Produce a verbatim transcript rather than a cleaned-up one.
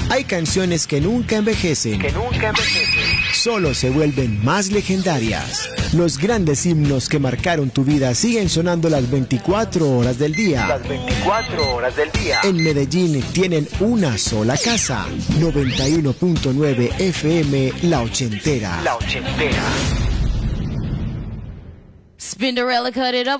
Hay canciones que nunca envejecen. Que nunca envejecen. Solo se vuelven más legendarias. Los grandes himnos que marcaron tu vida siguen sonando las veinticuatro horas del día. Las veinticuatro horas del día. En Medellín tienen una sola casa. noventa y uno punto nueve F M La Ochentera. La Ochentera. Spinderella cut it up.